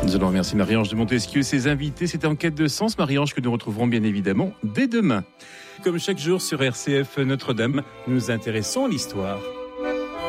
Nous allons remercier Marie-Ange de Montesquieu et ses invités. C'était En quête de sens, Marie-Ange, que nous retrouverons bien évidemment dès demain. Comme chaque jour sur RCF Notre-Dame, nous nous intéressons à l'histoire.